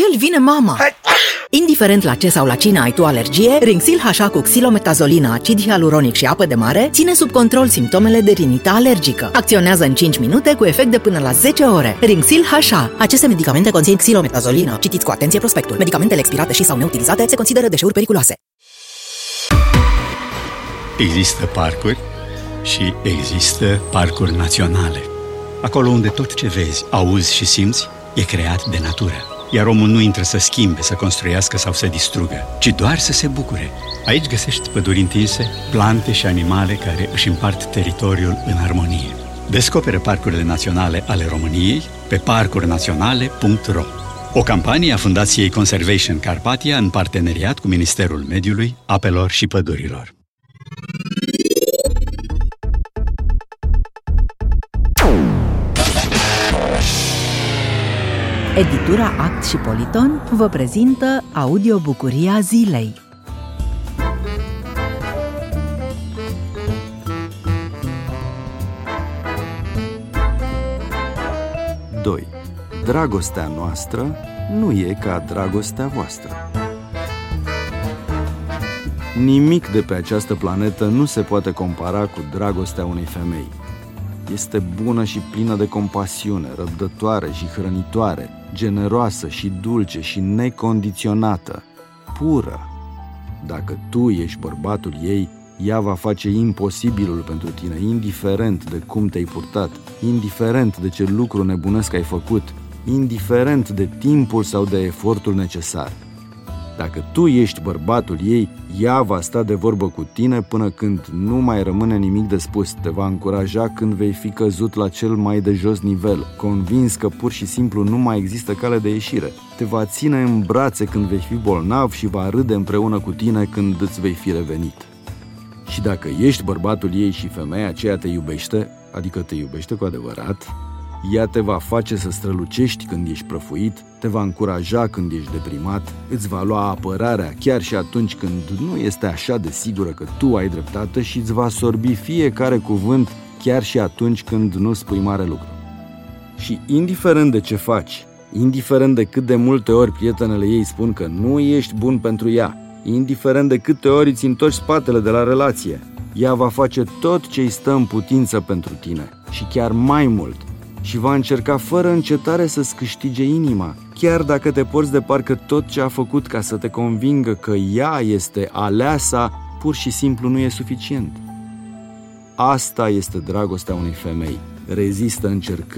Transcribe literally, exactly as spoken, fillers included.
el vine mama! Indiferent la ce sau la cine ai tu alergie, Rinxil H A cu xilometazolină, acid hialuronic și apă de mare ține sub control simptomele de rinită alergică. Acționează în cinci minute cu efect de până la zece ore. Rinxil H A. Aceste medicamente conțin xilometazolină. Citiți cu atenție prospectul. Medicamentele expirate și sau neutilizate se consideră deșeuri periculoase. Există parcuri și există parcuri naționale. Acolo unde tot ce vezi, auzi și simți e creat de natură. Iar omul nu intră să schimbe, să construiască sau să distrugă, ci doar să se bucure. Aici găsești păduri întinse, plante și animale care își împart teritoriul în armonie. Descoperă parcurile naționale ale României pe parcuri naționale punct ro. O campanie a Fundației Conservation Carpathia în parteneriat cu Ministerul Mediului, Apelor și Pădurilor. Editura Act și Politon vă prezintă audiobucuria zilei. doi. Dragostea noastră nu e ca dragostea voastră. Nimic de pe această planetă nu se poate compara cu dragostea unei femei. Este bună și plină de compasiune, răbdătoare și hrănitoare, generoasă și dulce și necondiționată, pură. Dacă tu ești bărbatul ei, ea va face imposibilul pentru tine, indiferent de cum te-ai purtat, indiferent de ce lucru nebunesc ai făcut, indiferent de timpul sau de efortul necesar. Dacă tu ești bărbatul ei, ea va sta de vorbă cu tine până când nu mai rămâne nimic de spus. Te va încuraja când vei fi căzut la cel mai de jos nivel, convins că pur și simplu nu mai există cale de ieșire. Te va ține în brațe când vei fi bolnav și va râde împreună cu tine când îți vei fi revenit. Și dacă ești bărbatul ei și femeia aceea te iubește, adică te iubește cu adevărat, ea te va face să strălucești când ești prăfuit, te va încuraja când ești deprimat, îți va lua apărarea chiar și atunci când nu este așa de sigură că tu ai dreptate și îți va sorbi fiecare cuvânt chiar și atunci când nu spui mare lucru. Și indiferent de ce faci, indiferent de cât de multe ori prietenele ei spun că nu ești bun pentru ea, indiferent de câte ori îți întorci spatele de la relație, ea va face tot ce îi stă în putință pentru tine și chiar mai mult. Și va încerca fără încetare să-ți câștige inima, chiar dacă te porți de parcă tot ce a făcut ca să te convingă că ea este aleasa, pur și simplu nu e suficient. Asta este dragostea unei femei. Rezistă încercării.